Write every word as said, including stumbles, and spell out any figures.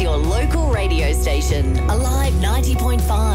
your local radio station, Alive ninety point five.